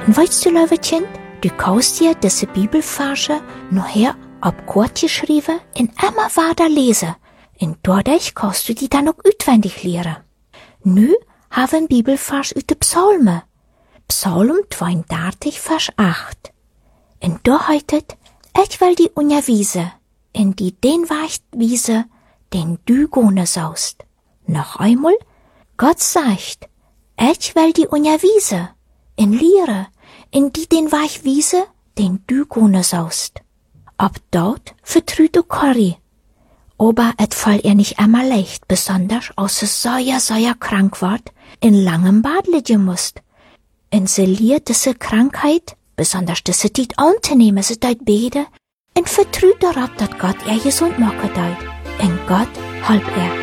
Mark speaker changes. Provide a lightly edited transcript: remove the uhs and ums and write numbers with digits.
Speaker 1: Und weißt du, Löwetchen, du kannst dir diese Bibelverse nachher auf Kort geschrieben und immer weiter lesen. Und dadurch kannst du die dann auch auswendig lernen. Nu haben Bibelvers aus den Psalmen. Psalm 32, Vers 8. Und da heißt, ich will die unterwiesen, in die den Weg wiesen, den du gehen sollst. Noch einmal, Gott sagt, ich will die unterwiesen, in Lehre, in die den Weg wiesen, den du gehen sollst. Ab dort vertraut du Corrie. Aber et fällt ihr nicht einmal leicht, besonders als sie sehr krank ward, in langem Bad liegen musst. Und sie lehrt diese Krankheit, besonders diese Zeit anzunehmen, sie deut bete, und vertraut darauf, dass Gott ihr gesund machen deut. Und Gott halb ihr.